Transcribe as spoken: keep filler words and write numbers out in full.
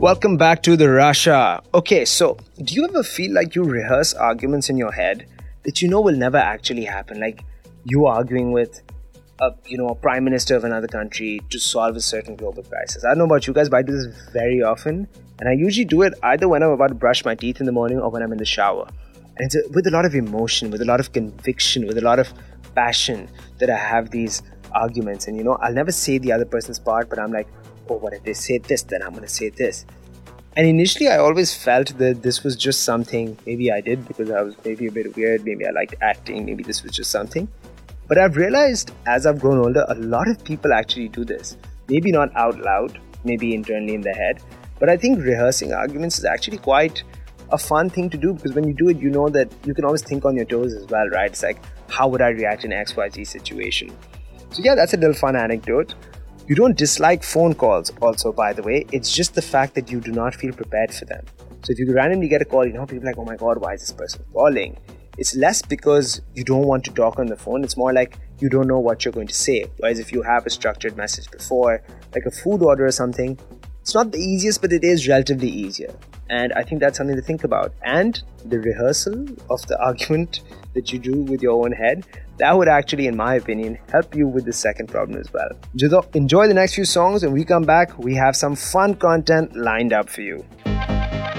Welcome back to the Russia. Okay, so do you ever feel like you rehearse arguments in your head that you know will never actually happen? Like you arguing with a you know a prime minister of another country to solve a certain global crisis. I don't know about you guys, but I do this very often, and I usually do it either when I'm about to brush my teeth in the morning or when I'm in the shower. And it's with a lot of emotion, with a lot of conviction, with a lot of passion that I have these arguments. And you know, I'll never say the other person's part, but I'm like, oh, what if they say this, then I'm going to say this. And initially, I always felt that this was just something maybe I did because I was maybe a bit weird, maybe I liked acting, maybe this was just something. But I've realized as I've grown older, a lot of people actually do this. Maybe not out loud, maybe internally in their head. But I think rehearsing arguments is actually quite a fun thing to do, because when you do it, you know that you can always think on your toes as well, right? It's like, how would I react in X Y Z situation? So yeah, that's a little fun anecdote. You don't dislike phone calls also, by the way. It's just the fact that you do not feel prepared for them. So if you randomly get a call, you know, people are like, oh my God, why is this person calling? It's less because you don't want to talk on the phone. It's more like you don't know what you're going to say. Whereas if you have a structured message before, like a food order or something, it's not the easiest, but it is relatively easier. And I think that's something to think about. And the rehearsal of the argument that you do with your own head, that would actually, in my opinion, help you with the second problem as well. Enjoy the next few songs, and when we come back, we have some fun content lined up for you.